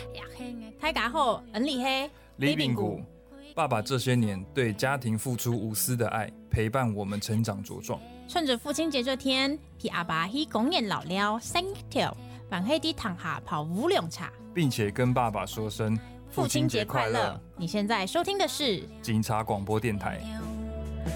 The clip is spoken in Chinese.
大家好，恩里黑李炳谷，爸爸这些年对家庭付出无私的爱，陪伴我们成长茁壮。 趁着父亲节这天，替阿爸去公园老了 thank you， 晚黑地躺下泡乌龙茶， 并且跟爸爸说声父亲节快乐。你现在收听的是警察广播电台。